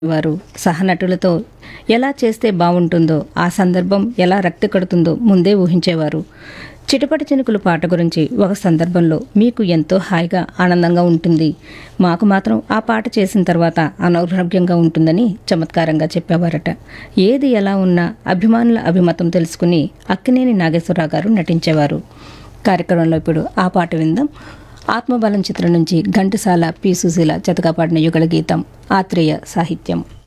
వారు సహనటులతో ఎలా చేస్తే బావుంటుందో, ఆ సందర్భం ఎలా రక్తి కడుతుందో ముందే ఊహించేవారు. చిటపట చినుకులు పాట గురించి ఒక సందర్భంలో మీకు ఎంతో హాయిగా ఆనందంగా ఉంటుంది, మాకు మాత్రం ఆ పాట చేసిన తర్వాత అనారోగ్యంగా ఉంటుందని చమత్కారంగా చెప్పేవారట. ఏది ఎలా ఉన్నా అభిమానుల అభిమతం తెలుసుకుని అక్కినేని నాగేశ్వరరావు గారు నటించేవారు. కార్యక్రమంలో ఇప్పుడు ఆ పాట విందాం. ఆత్మబలం చిత్రం నుంచి ఘంటసాల పి సుశీల జతగా పాడిన యుగళ గీతం, ఆత్రేయ సాహిత్యం.